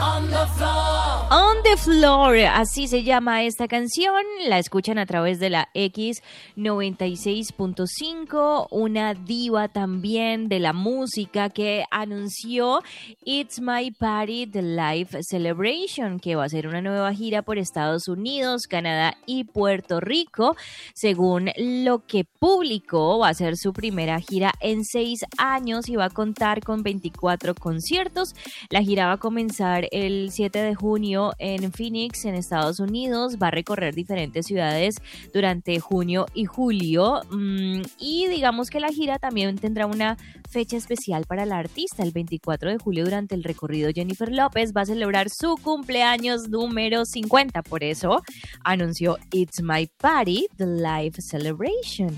On the Floor, así se llama esta canción, la escuchan a través de la X96.5, una diva también de la música que anunció It's My Party, The Live Celebration, que va a ser una nueva gira por Estados Unidos, Canadá y Puerto Rico. Según lo que publicó, va a ser su primera gira en 6 años y va a contar con 24 conciertos. La gira va a comenzar el 7 de junio en Phoenix, en Estados Unidos. Va a recorrer diferentes ciudades durante junio y julio. Y digamos que la gira también tendrá una fecha especial para la artista. El 24 de julio, durante el recorrido, Jennifer López va a celebrar su cumpleaños número 50. Por eso anunció It's My Party, The Live Celebration.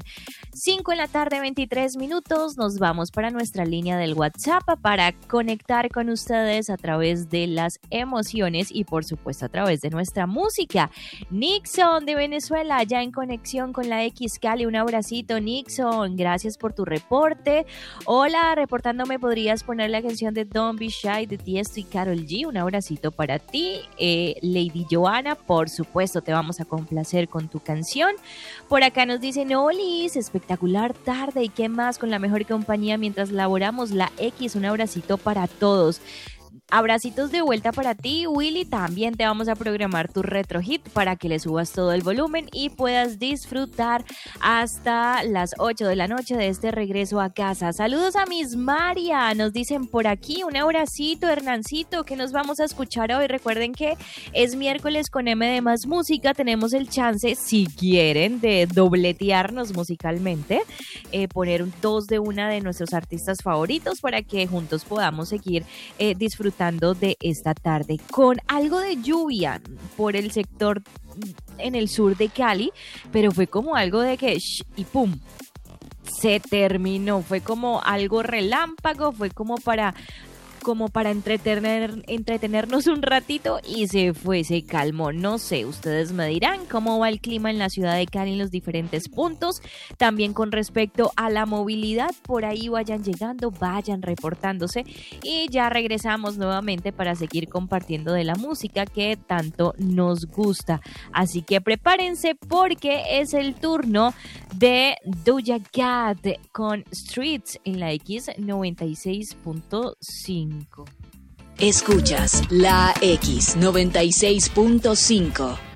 5:23 p.m. Nos vamos para nuestra línea del WhatsApp para conectar con ustedes a través de las emociones y por supuesto a través de nuestra música. Nixon de Venezuela, ya en conexión con la X Cali. Un abracito, Nixon, gracias por tu reporte. Hola, reportándome, ¿podrías poner la canción de Don't Be Shy de Tiesto y Karol G? Un abracito para ti. Lady Joana, por supuesto te vamos a complacer con tu canción. Por acá nos dicen: Olis, espectacular tarde, y qué más, con la mejor compañía mientras laboramos la X. Un abracito para todos. Abracitos de vuelta para ti, Willy. También te vamos a programar tu retro hit para que le subas todo el volumen y puedas disfrutar hasta las 8 de la noche de este regreso a casa. Saludos a Miss María, nos dicen por aquí. Un abracito, Hernancito, que nos vamos a escuchar hoy. Recuerden que es miércoles con M de Más Música. Tenemos el chance, si quieren, de dobletearnos musicalmente, poner dos de una de nuestros artistas favoritos para que juntos podamos seguir disfrutando de esta tarde con algo de lluvia por el sector en el sur de Cali, pero fue como algo de que y pum, se terminó. Fue como algo relámpago, fue como para entretenernos un ratito y se fue, se calmó. No sé, ustedes me dirán cómo va el clima en la ciudad de Cali en los diferentes puntos. También con respecto a la movilidad, por ahí vayan llegando, vayan reportándose y ya regresamos nuevamente para seguir compartiendo de la música que tanto nos gusta. Así que prepárense porque es el turno de Doja Cat con Streets en la X96.5. Escuchas la X96.5.